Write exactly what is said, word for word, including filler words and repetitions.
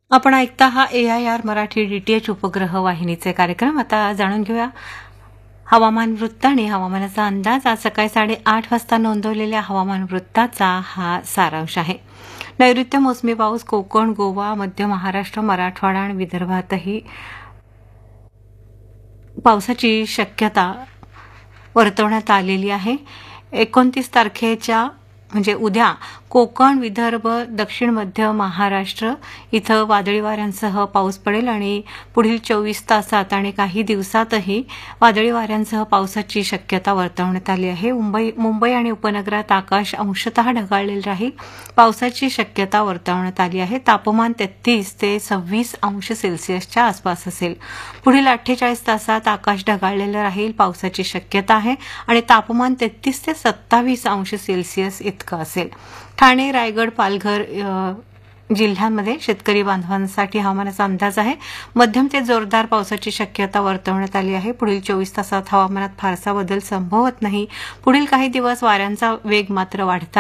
आपण ऐकता हा ए आय आर मराठी डीटीएच उपग्रह वाहिनीचे कार्यक्रम. आता जाणून घेऊया हवामान वृत्त आणि हवामानाचा अंदाज. आज सकाळी साडेआठ वाजता नोंदवलेल्या हवामान वृत्ताचा हा सारांश आहे. नैऋत्य मोसमी पाऊस कोकण, गोवा, मध्य महाराष्ट्र, मराठवाडा आणि विदर्भातही पावसाची शक्यता वर्तवण्यात आलेली आहे. एकोणतीस तारखेच्या म्हणजे उद्या कोकण, विदर्भ, दक्षिण मध्य महाराष्ट्र इथं वादळी वाऱ्यांसह पाऊस पडेल आणि पुढील चोवीस तासात आणि काही दिवसातही वादळी वाऱ्यांसह पावसाची शक्यता वर्तवण्यात आली आहे. मुंबई मुंबई आणि उपनगरात आकाश अंशतः ढगाळलेलं राहील. पावसाची शक्यता वर्तवण्यात आली आहे. तापमान तेहतीस ते सव्वीस अंश सेल्सिअसच्या आसपास असेल. पुढील अठ्ठेचाळीस तासात आकाश ढगाळलेलं राहील. पावसाची शक्यता आहे आणि तापमान तेहतीस ते सत्तावीस अंश सेल्सिअस इतकं असेल. ठाणे, रायगड, पालघर जिल्ह्यांमध्ये शेतकरी बांधवांसाठी हवामानाचा अंदाज आहे. मध्यम ते जोरदार पावसाची शक्यता वर्तवण्यात आली आहे. पुढील चोवीस तासात हवामानात फारसा बदल संभवत नाही. पुढील काही दिवस वाऱ्यांचा वेग मात्र वाढता